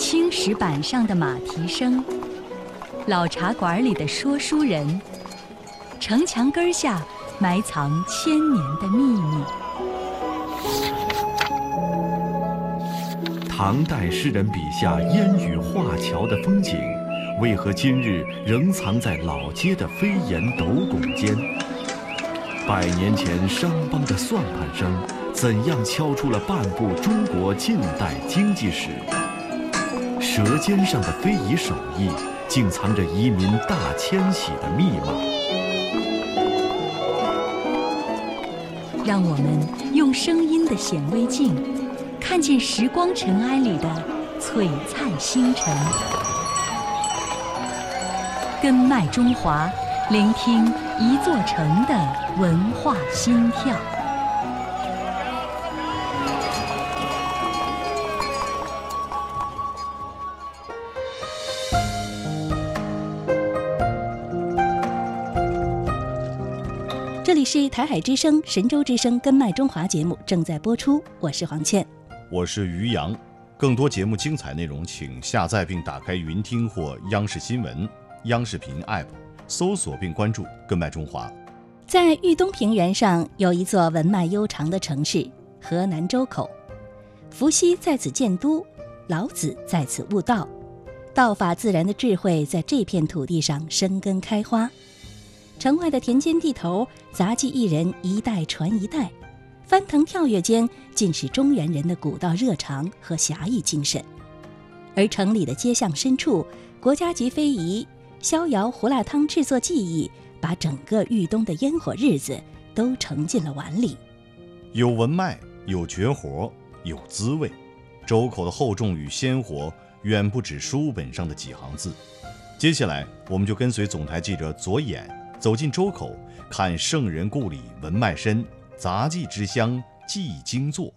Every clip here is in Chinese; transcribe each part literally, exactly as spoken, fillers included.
青石板上的马蹄声，老茶馆里的说书人，城墙根下埋藏千年的秘密。 唐代诗人笔下烟雨画桥的风景，为何今日仍藏在老街的飞檐斗拱间？百年前商帮的算盘声，怎样敲出了半部中国近代经济史？舌尖上的非遗手艺，竟藏着移民大迁徙的密码。 让我们用声音的显微镜，看见时光尘埃里的璀璨星辰。根脉中华，聆听一座城的文化心跳。 这里是台海之声、神州之声根脉中华节目正在播出，我是黄倩， 我是于洋。更多节目精彩内容，请下载并打开云听或央视新闻、央视频 App， 搜索并关注根脉中华。 在豫东平原上有一座文脉悠长的城市——河南周口。伏羲在此建都，老子在此悟道，道法自然的智慧在这片土地上生根开花。城外的田间地头，杂技艺人一代传一代，翻腾跳跃间尽是中原人的古道热肠和侠义精神。而城里的街巷深处，国家级非遗逍遥胡辣汤制作技艺，把整个豫东的烟火日子都盛进了碗里。 有文脉，有绝活，有滋味。周口的厚重与鲜活，远不止书本上的几行字。接下来，我们就跟随总台记者左眼走进周口，看圣人故里文脉深，杂技之乡技精作。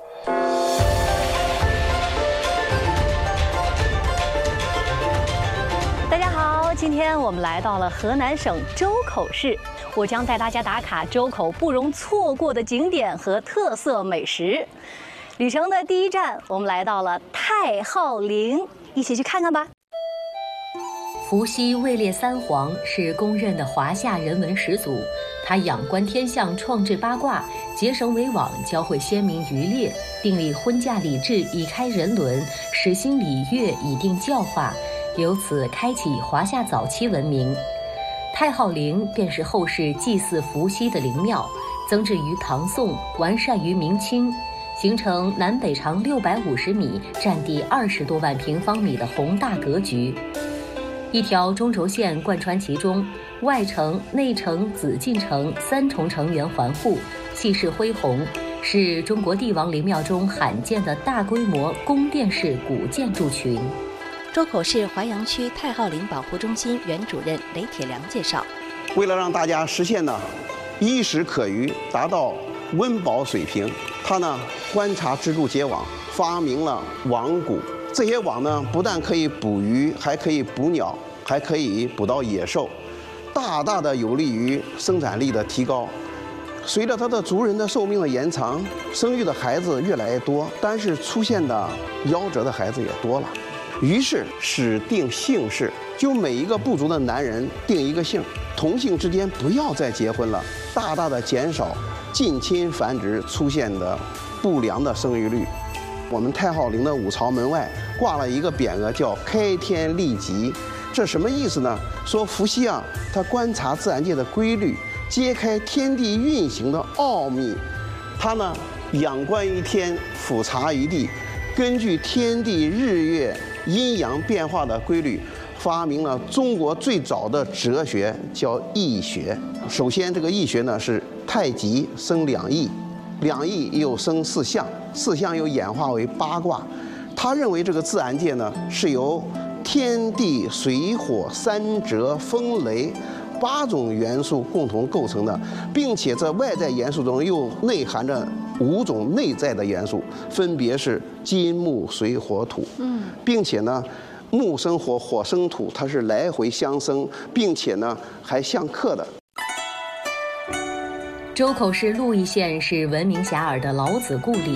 大家好，今天我们来到了河南省周口市，我将带大家打卡周口不容错过的景点和特色美食。旅程的第一站，我们来到了太昊陵，一起去看看吧。 伏羲位列三皇，是公认的华夏人文始祖。他仰观天象，创制八卦，结绳为网，教会先民渔猎，订立婚嫁礼制，以开人伦，始兴礼乐，以定教化，由此开启华夏早期文明。太昊陵便是后世祭祀伏羲的陵庙，增置于唐宋，完善于明清，形成南北长六百五十米、占地二十多万平方米的宏大格局。一条中轴线贯穿其中，外城、内城、紫禁城三重城垣环护，气势恢宏，是中国帝王陵庙中罕见的大规模宫殿式古建筑群。 周口市淮阳区太昊陵保护中心原主任雷铁良介绍， 为了让大家实现呢衣食可虞，达到温饱水平，他呢观察支柱结网，发明了网蛊。这些网呢，不但可以捕鱼，还可以捕鸟，还可以捕到野兽，大大的有利于生产力的提高。随着他的族人的寿命的延长，生育的孩子越来越多，但是出现的夭折的孩子也多了。于是始定姓氏，就每一个部族的男人定一个姓，同姓之间不要再结婚了，大大的减少近亲繁殖出现的不良的生育率。我们太昊陵的五朝门外挂了一个匾额，叫开天立极。这什么意思呢？说伏羲啊，他观察自然界的规律，揭开天地运行的奥秘。他呢，仰观于天，俯察于地，根据天地日月阴阳变化的规律，发明了中国最早的哲学，叫易学。首先，这个易学呢是太极生两仪，两仪又生四象，四象又演化为八卦。他认为这个自然界呢是由天地水火山泽风雷八种元素共同构成的，并且在外在元素中又内含着五种内在的元素，分别是金木水火土。嗯，并且呢，木生火，火生土，它是来回相生，并且呢还相克的。 周口市鹿邑县是闻名遐迩的老子故里，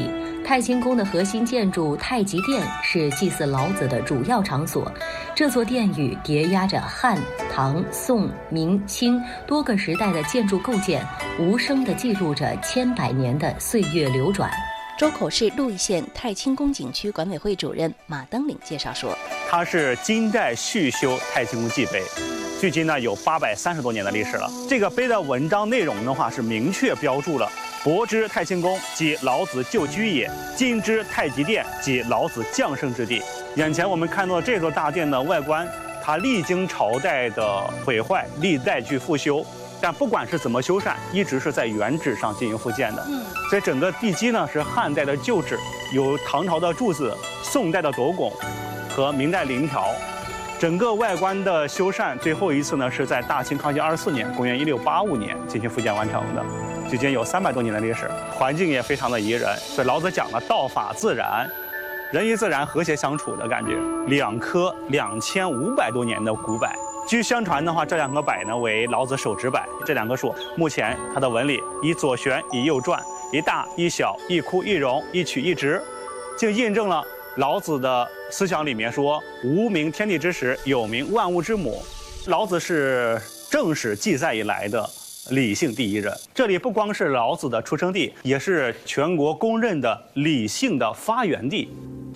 太清宫的核心建筑太极殿是祭祀老子的主要场所。这座殿宇叠压着汉、唐、宋、明、清多个时代的建筑构件，无声地记录着千百年的岁月流转。 周口市鹿邑县太清宫景区管委会主任马登岭介绍说， 它是金代续修太清宫祭碑，距今呢有八百三十多年的历史了。这个碑的文章内容的话是明确标注了博之太清宫即老子旧居也，今之太极殿即老子降生之地。眼前我们看到这座大殿的外观，它历经朝代的毁坏，历代去复修，但不管是怎么修缮，一直是在原址上进行复建的。嗯，所以整个地基呢是汉代的旧址，有唐朝的柱子、宋代的斗拱和明代檩条。整个外观的修缮，最后一次呢是在大清康熙二十四年（公元一六八五年）进行复建完成的，距今有三百多年的历史，环境也非常的宜人。所以老子讲了道法自然，人与自然和谐相处的感觉。两棵两千五百多年的古柏，据相传的话，这两棵柏呢为老子手植柏。这两棵树目前它的纹理一左旋一右转，一大一小，一枯一荣，一曲一直，就印证了老子的思想里面说无名天地之始，有名万物之母。老子是正史记载以来的理性第一人，这里不光是老子的出生地，也是全国公认的理性的发源地。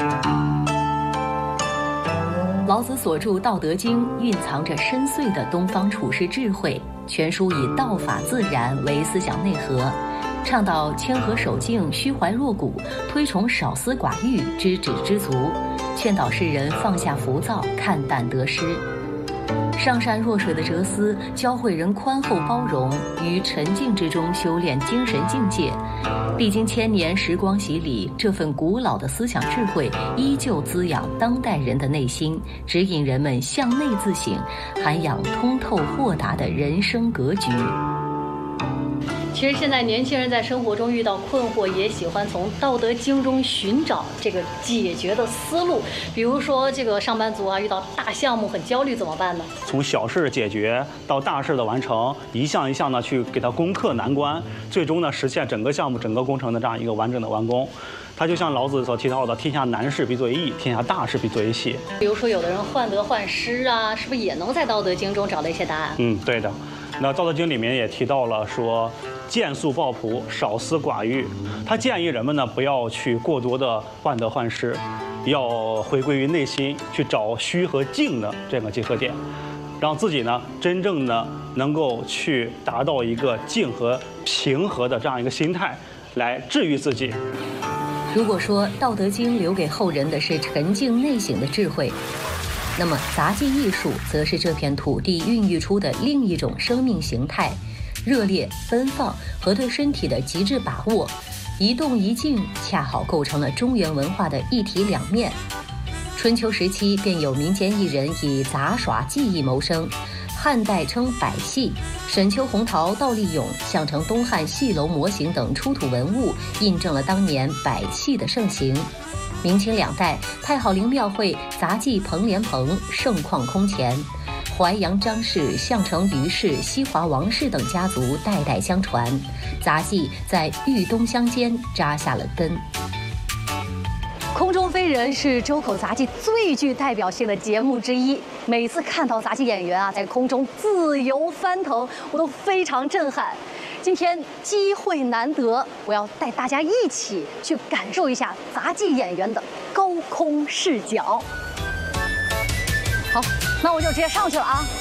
老子所著《道德经》蕴藏着深邃的东方处世智慧，全书以道法自然为思想内核，倡导谦和守静、虚怀若谷，推崇少思寡欲、知止知足，劝导世人放下浮躁、看淡得失。上善若水的哲思教会人宽厚包容，于沉静之中修炼精神境界。历经千年时光洗礼，这份古老的思想智慧依旧滋养当代人的内心，指引人们向内自省，涵养通透豁达的人生格局。 其实现在年轻人在生活中遇到困惑，也喜欢从《道德经》中寻找这个解决的思路。比如说，这个上班族啊，遇到大项目很焦虑怎么办呢？ 从小事解决到大事的完成，一项一项的去给它攻克难关，最终呢实现整个项目、整个工程的这样一个完整的完工。它就像老子所提到的“天下难事必作易，天下大事必作细”。 比如说，有的人患得患失啊，是不是也能在《道德经》中找到一些答案？ 嗯，对的。那《道德经》里面也提到了说，见素抱朴，少思寡欲。他建议人们呢不要去过多的患得患失，要回归于内心，去找虚和静的这个结合点，让自己呢真正的能够去达到一个静和平和的这样一个心态，来治愈自己。 如果说《道德经》留给后人的是沉静内省的智慧，那么杂技艺术则是这片土地孕育出的另一种生命形态，热烈、奔放和对身体的极致把握，一动一静恰好构成了中原文化的一体两面。春秋时期便有民间艺人以杂耍技艺谋生，汉代称百戏，沈丘红桃、倒立俑、项城东汉戏楼模型等出土文物，印证了当年百戏的盛行。明清两代，太浩陵庙会杂技彭莲蓬盛况空前，淮阳张氏、项城于氏、西华王氏等家族代代相传，杂技在豫东乡间扎下了根。 空中飞人是周口杂技最具代表性的节目之一，每次看到杂技演员啊在空中自由翻腾，我都非常震撼。今天机会难得，我要带大家一起去感受一下杂技演员的高空视角。好，那我就直接上去了啊！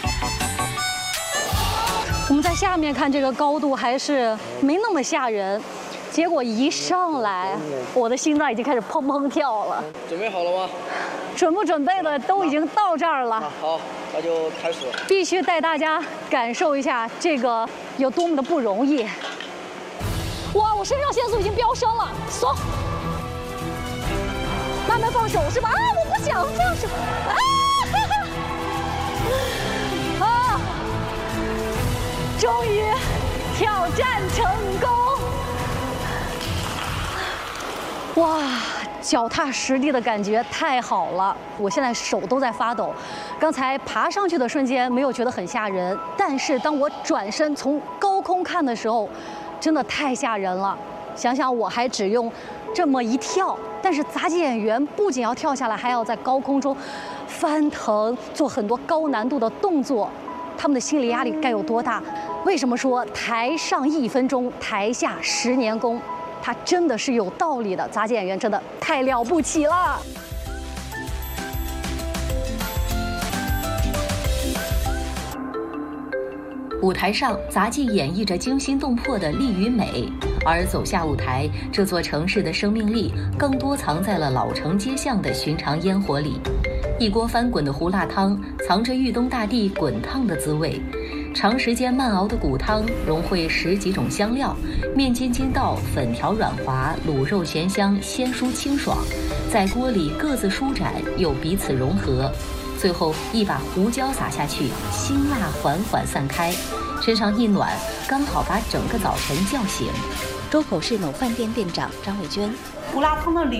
我们在下面看这个高度还是没那么吓人，结果一上来，我的心脏已经开始砰砰跳了。 准备好了吗？ 准不准备的都已经到这儿了。 好，那就开始。 必须带大家感受一下这个有多么的不容易。哇，我肾上腺素已经飙升了，松，慢慢放手是吧？啊，我不想放手。啊，啊，终于挑战成功。哇，脚踏实地的感觉太好了，我现在手都在发抖。刚才爬上去的瞬间没有觉得很吓人，但是当我转身从高空看的时候，真的太吓人了。想想我还只用这么一跳，但是杂技演员不仅要跳下来，还要在高空中翻腾，做很多高难度的动作，他们的心理压力该有多大？为什么说台上一分钟，台下十年功？它真的是有道理的，杂技演员真的太了不起了。 舞台上，杂技演绎着惊心动魄的力与美，而走下舞台，这座城市的生命力更多藏在了老城街巷的寻常烟火里。一锅翻滚的胡辣汤，藏着豫东大地滚烫的滋味。长时间慢熬的骨汤融汇十几种香料，面筋筋道，粉条软滑，卤肉咸香，鲜酥清爽，在锅里各自舒展又彼此融合。最后一把胡椒撒下去，辛辣缓缓散开，身上一暖，刚好把整个早晨叫醒。 周口市某饭店店长张卫娟， 胡辣汤的